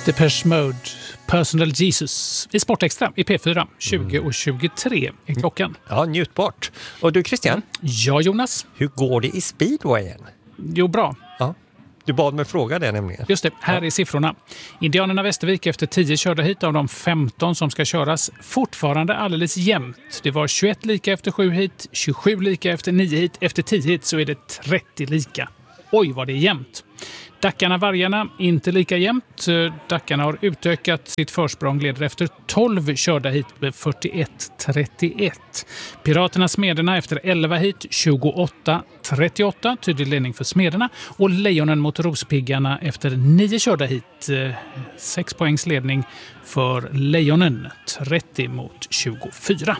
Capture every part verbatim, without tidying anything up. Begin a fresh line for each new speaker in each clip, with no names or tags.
Depeche Mode, Personal Jesus i Sportextra i P fyra, tjugo och tjugotre är klockan.
Ja, njutbart. Och du Christian?
Ja, Jonas.
Hur går det i speedwayen?
Jo, bra.
Ja. Du bad mig fråga det nämligen.
Just det, här
ja.
är siffrorna. Indianerna Västervik efter tio körda hit av de femton som ska köras. Fortfarande alldeles jämnt. Det var tjugoett lika efter sju hit, tjugosju lika efter nio hit. Efter tio hit så är det trettio lika. Oj, vad det är jämnt. Dackarna Vargarna inte lika jämnt. Dackarna har utökat sitt försprång, leder efter tolv körda hit med fyrtioett trettioett. Piraterna Smederna efter elva hit, tjugoåtta trettioåtta. Tydlig ledning för Smederna. Och Lejonen mot Rospiggarna efter nio körda hit. Sex poängs ledning för Lejonen. trettio mot tjugofyra.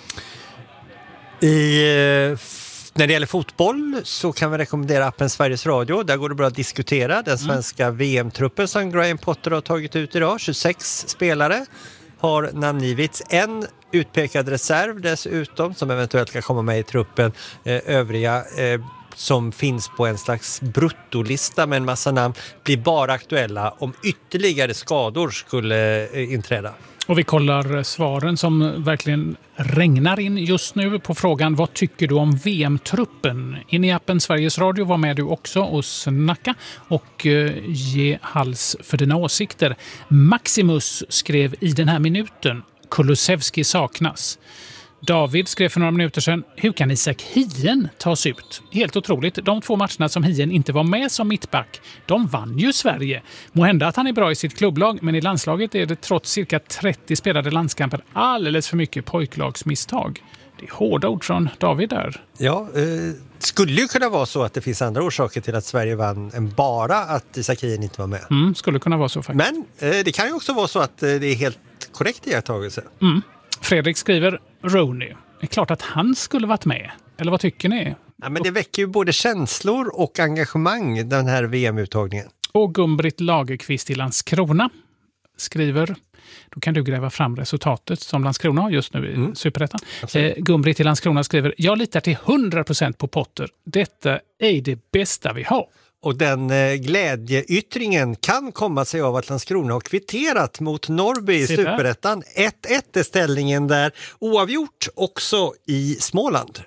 I... När det gäller fotboll så kan vi rekommendera appen Sveriges Radio. Där går det bra att diskutera den svenska mm. V M-truppen som Graham Potter har tagit ut idag. tjugosex spelare har namngivits. En utpekad reserv dessutom som eventuellt kan komma med i truppen. Eh, övriga eh, som finns på en slags bruttolista med en massa namn blir bara aktuella om ytterligare skador skulle eh, inträda.
Och vi kollar svaren som verkligen regnar in just nu på frågan vad tycker du om V M-truppen? In i appen Sveriges Radio var med du också och snacka och eh, ge hals för dina åsikter. Maximus skrev i den här minuten, Kulusevski saknas. David skrev för några minuter sedan, hur kan Isak Hien tas ut? Helt otroligt, de två matcherna som Hien inte var med som mittback, de vann ju Sverige. Må hända att han är bra i sitt klubblag, men i landslaget är det trots cirka trettio spelade landskamper alldeles för mycket pojklagsmisstag. Det är hårda ord från David där.
Ja, eh, skulle ju kunna vara så att det finns andra orsaker till att Sverige vann än bara att Isak Hien inte var med.
Mm, skulle kunna vara så faktiskt.
Men eh, det kan ju också vara så att eh, det är helt korrekt iakttagelse.
Mm. Fredrik skriver Rooney. Det är klart att han skulle varit med. Eller vad tycker ni?
Ja, men det väcker ju både känslor och engagemang, den här V M-uttagningen.
Och Gumbrit Lagerqvist i Landskrona skriver, då kan du gräva fram resultatet som Landskrona har just nu i mm. Superettan. Eh, Gumbrit i Landskrona skriver, jag litar till hundra procent på Potter. Detta är det bästa vi har.
Och den eh, glädjeyttringen kan komma sig av att Landskrona har kvitterat mot Norrby i Superettan. ett ett är ställningen där, oavgjort också i Småland.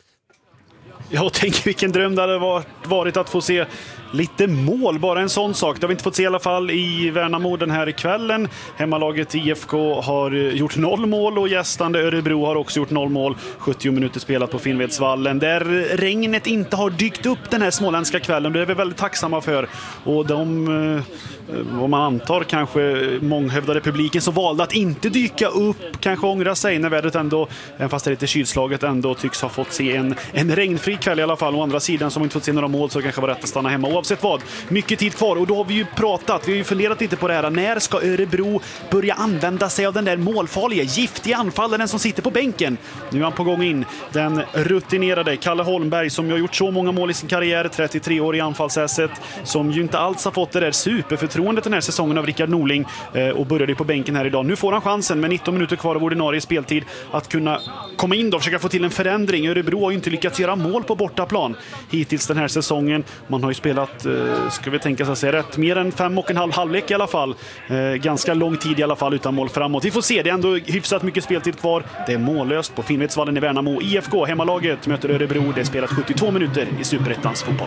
Jag tänker vilken dröm det hade varit att få se lite mål, bara en sån sak. Det har vi inte fått se i alla fall i Värnamo den här kvällen. Hemmalaget I F K har gjort noll mål och gästande Örebro har också gjort noll mål. sjuttio minuter spelat på Finnvedsvallen där regnet inte har dykt upp den här småländska kvällen. Det är vi väldigt tacksamma för. Och de, vad man antar, kanske månghövdade publiken som valde att inte dyka upp kanske ångra sig när vädret ändå, även fast det är lite kylslaget, ändå tycks ha fått se en, en regnfri kväll i alla fall. Å andra sidan som inte fått se några mål så kanske var rätt att stanna hemma. Oavsett vad, mycket tid kvar och då har vi ju pratat, vi har ju funderat lite på det här. När ska Örebro börja använda sig av den där målfarliga, giftiga anfallaren som sitter på bänken? Nu är han på gång in, den rutinerade Kalle Holmberg som ju har gjort så många mål i sin karriär, trettiotre år i anfallsässet, som ju inte alls har fått det där superförtroendet den här säsongen av Rickard Norling eh, och började på bänken här idag. Nu får han chansen med nitton minuter kvar av ordinarie speltid att kunna komma in då och försöka få till en förändring. Örebro har ju inte lyckats göra mål på bortaplan hittills den här säsongen. Man har ju spelat, eh, ska vi tänka sig rätt, mer än fem och en halv halvlek i alla fall. Eh, ganska lång tid i alla fall utan mål framåt. Vi får se, det är ändå hyfsat mycket speltid kvar. Det är mållöst på Finnvedsvallen i Värnamo. I F K, hemmalaget, möter Örebro. Det är spelat sjuttiotvå minuter i Superettans fotboll.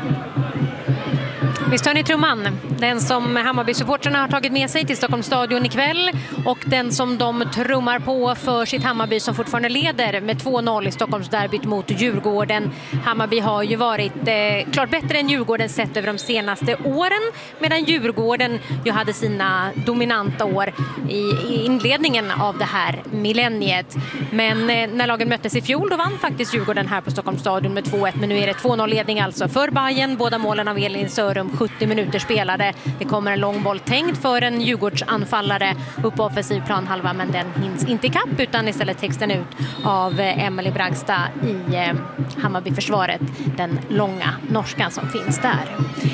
Visst hör ni trumman? Den som Hammarby-supporterna har tagit med sig till Stockholms stadion ikväll och den som de trummar på för sitt Hammarby som fortfarande leder med två noll i Stockholmsderbyt mot Djurgården. Hammarby har ju varit eh, klart bättre än Djurgården sett över de senaste åren, medan Djurgården ju hade sina dominanta år i, i inledningen av det här millenniet. Men eh, när lagen möttes i fjol då vann faktiskt Djurgården här på Stockholms stadion med två ett, men nu är det två noll ledning alltså för Bayern. Båda målen av Elin Sörum, sjuttio minuter spelade. Det kommer en lång boll tänkt för en Djurgårdsanfallare upp på offensiv planhalva, men den hinns inte i kapp utan istället texten ut av Emily Bragstad i eh, Hammarby-försvaret, den långa norskan som finns där.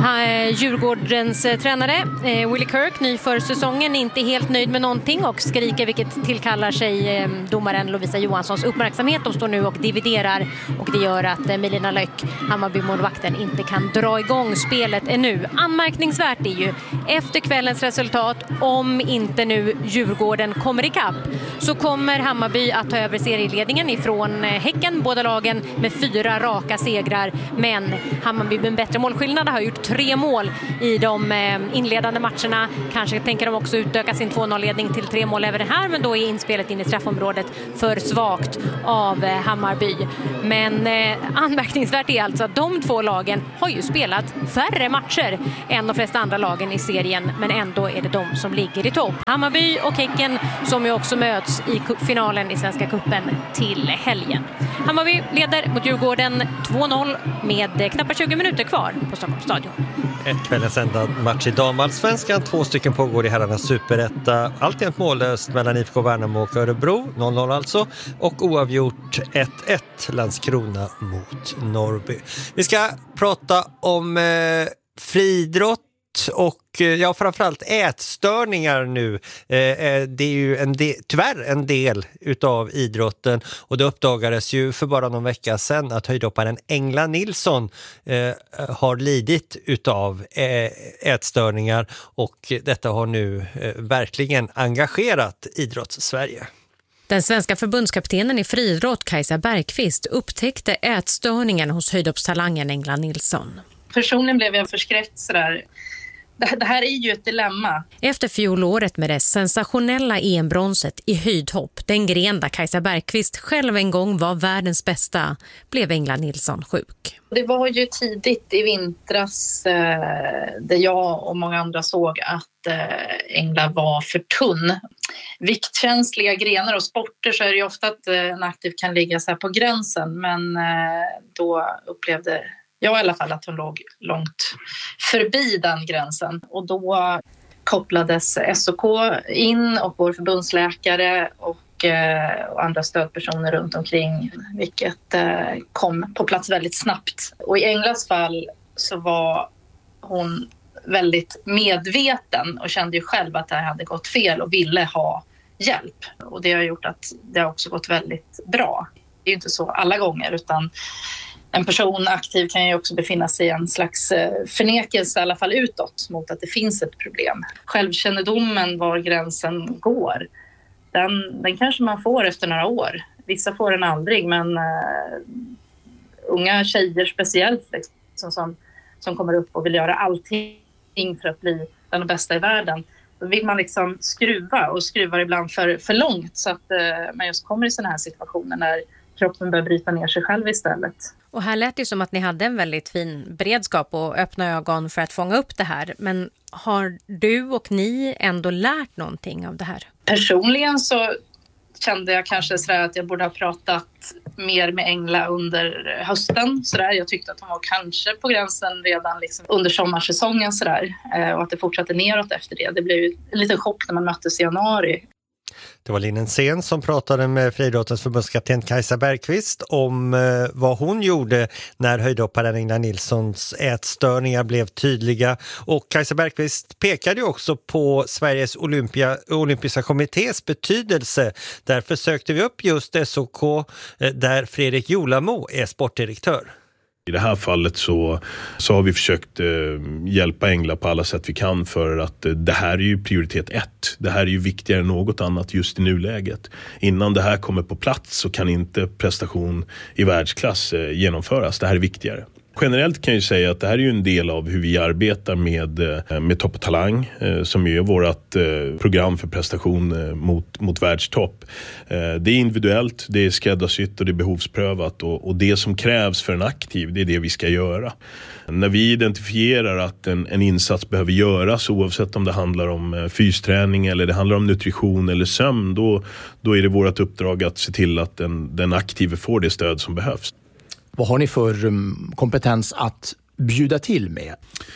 Djurgårdens tränare Willie Kirk, ny för säsongen, inte helt nöjd med någonting och skriker, vilket tillkallar sig domaren Lovisa Johanssons uppmärksamhet. De står nu och dividerar och det gör att Melina Löck, Hammarby-målvakten, inte kan dra igång spelet ännu. Anmärkningsvärt är ju efter kvällens resultat, om inte nu Djurgården kommer ikapp, så kommer Hammarby att ta över serieledningen ifrån Häcken, båda lagen med fyra raka segrar, men Hammarby med en bättre målskillnad har gjort tre mål i de inledande matcherna. Kanske tänker de också utöka sin två noll-ledning till tre mål även här, men då är inspelet in i straffområdet för svagt av Hammarby. Men eh, anmärkningsvärt är alltså att de två lagen har ju spelat färre matcher än de flesta andra lagen i serien, men ändå är det de som ligger i topp. Hammarby och Häcken som ju också möts i finalen i Svenska cupen till helgen. Hammarby leder mot Djurgården två noll med knappt tjugo minuter kvar på Stockholms stadion.
Ett kvällens enda match i damallsvenskan. Två stycken pågår i herrarnas superetta. Alltjämt mållöst mellan I F K Värnamo och Örebro, noll noll alltså. Och oavgjort ett ett, Landskrona mot Norrby. Vi ska prata om eh, friidrott och ja, framförallt ätstörningar nu. Eh, det är ju en del, tyvärr en del utav idrotten, och det uppdagades ju för bara någon vecka sedan att höjdhopparen Engla Nilsson eh, har lidit utav eh, ätstörningar, och detta har nu eh, verkligen engagerat idrotts-Sverige.
Den svenska förbundskaptenen i friidrott Kajsa Bergqvist upptäckte ätstörningen hos höjdhoppstalangen Engla Nilsson.
Personligen blev jag förskräckt sådär. Det här är ju ett dilemma.
Efter fjolåret med det sensationella E M-bronset i höjdhopp, den gren där Kajsa Bergqvist själv en gång var världens bästa, blev Engla Nilsson sjuk.
Det var ju tidigt i vintras eh, där jag och många andra såg att eh, Engla var för tunn. Viktkänsliga grenar och sporter så är det ju ofta att eh, en aktiv kan ligga så här på gränsen, men eh, då upplevde jag i alla fall att hon låg långt förbi den gränsen. Och då kopplades S O K in och vår förbundsläkare och, eh, och andra stödpersoner runt omkring, vilket eh, kom på plats väldigt snabbt. Och i Englas fall så var hon väldigt medveten och kände ju själv att det här hade gått fel och ville ha hjälp. Och det har gjort att det har också gått väldigt bra. Det är ju inte så alla gånger, utan en person aktiv kan ju också befinna sig i en slags förnekelse, i alla fall utåt, mot att det finns ett problem. Självkännedomen var gränsen går, den, den kanske man får efter några år. Vissa får den aldrig, men uh, unga tjejer speciellt liksom, som, som kommer upp och vill göra allting för att bli den bästa i världen. Då vill man liksom skruva och skruvar ibland för, för långt, så att uh, man just kommer i sådana här situationer när kroppen börjar bryta ner sig själv istället.
Och här lät det som att ni hade en väldigt fin beredskap och öppna ögon för att fånga upp det här. Men har du och ni ändå lärt någonting av det här?
Personligen så kände jag kanske sådär att jag borde ha pratat mer med Engla under hösten. Sådär. Jag tyckte att hon var kanske på gränsen redan liksom under sommarsäsongen. Sådär. Och att det fortsatte neråt efter det. Det blev ju en liten chock när man möttes i januari.
Det var Linn Sen som pratade med friidrottens förbundskapten Kajsa Bergqvist om eh, vad hon gjorde när höjdhopparen Engla Nilssons ätstörningar blev tydliga. Och Kajsa Bergqvist pekade ju också på Sveriges Olympia, olympiska kommittés betydelse. Därför sökte vi upp just S O K eh, där Fredrik Jolamo är sportdirektör.
I det här fallet så, så har vi försökt eh, hjälpa Engla på alla sätt vi kan, för att eh, det här är ju prioritet ett. Det här är ju viktigare än något annat just i nuläget. Innan det här kommer på plats så kan inte prestation i världsklass eh, genomföras. Det här är viktigare. Generellt kan jag säga att det här är ju en del av hur vi arbetar med, med Topp och Talang, som är vårt program för prestation mot, mot världstopp. Det är individuellt, det är skräddarsytt och det är behovsprövat, och, och det som krävs för en aktiv, det är det vi ska göra. När vi identifierar att en, en insats behöver göras, oavsett om det handlar om fysträning eller det handlar om nutrition eller sömn, då, då är det vårt uppdrag att se till att den, den aktive får det stöd som behövs.
Vad har ni för kompetens att bjuda till med?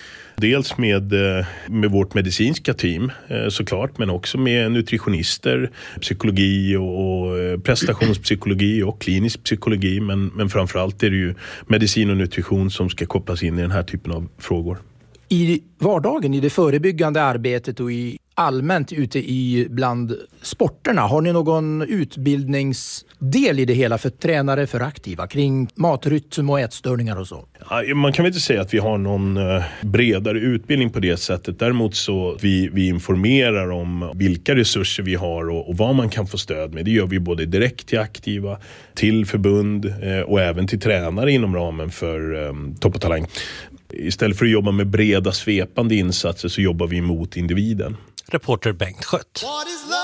Dels med, med vårt medicinska team såklart, men också med nutritionister, psykologi och prestationspsykologi och klinisk psykologi. Men, men framförallt är det ju medicin och nutrition som ska kopplas in i den här typen av frågor.
I vardagen, i det förebyggande arbetet och i allmänt ute i bland sporterna, har ni någon utbildningsdel i det hela för tränare, för aktiva kring matrytm och ätstörningar och så?
Ja, man kan väl inte säga att vi har någon uh, bredare utbildning på det sättet. Däremot så vi, vi informerar om vilka resurser vi har och, och vad man kan få stöd med. Det gör vi både direkt till aktiva, till förbund uh, och även till tränare inom ramen för um, Topp och Talang. Istället för att jobba med breda svepande insatser så jobbar vi mot individen.
Reporter Bengt Skött.